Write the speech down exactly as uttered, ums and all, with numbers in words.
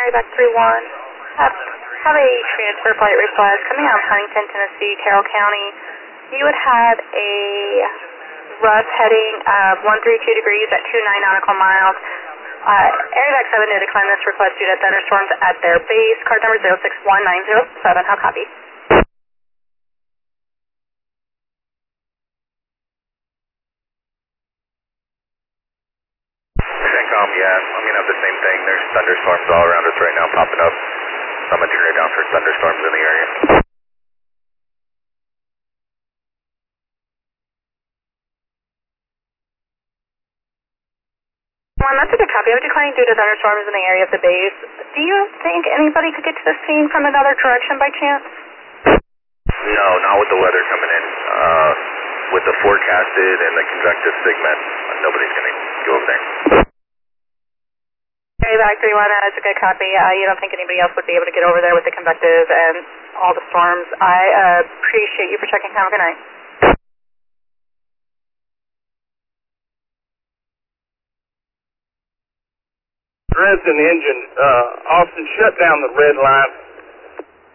Area back three one. Have, have a transfer flight request coming out of Huntington, Tennessee, Carroll County. You would have a Russ heading of one three two degrees at two nine nautical miles. Uh, Airback seven to decline this request due to thunderstorms at their base. Card number zero six one nine zero seven. How copy? CENTCOM, yeah, I mean, have the same thing. There's thunderstorms all around us right now popping up. So I'm going to turn it down for thunderstorms in the area. One, that's a good copy. I would decline due to thunderstorms in the area of the base. Do you think anybody could get to the scene from another direction by chance? No, not with the weather coming in. Uh, with the forecasted and the convective segment, nobody's going to go over there. Airback three one, that's a good copy. Uh, you don't think anybody else would be able to get over there with the convective and all the storms. I uh, appreciate you for checking. Have a good night. Dresden engine, uh, Austin, shut down the red line.